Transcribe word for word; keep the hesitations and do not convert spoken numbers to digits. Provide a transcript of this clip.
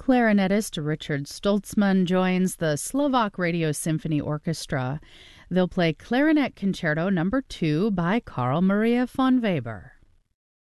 clarinetist Richard Stoltzman joins the Slovak Radio Symphony Orchestra. They'll play Clarinet Concerto Number two by Carl Maria von Weber.